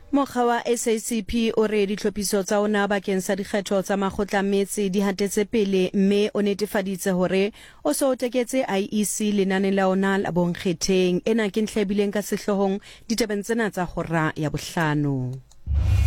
Mokga wa SACP o re ditlhophiso tsa ona bakeng sa dikgetho tsa makgotla-metse di hatetse pele mme o netefaditse hore o so o teketse IEC lenaneng la ona la bonkgetheng. Ena ke ntlha e bileng ka sehlohong ditabeng tsena tsa hora ya bohlano.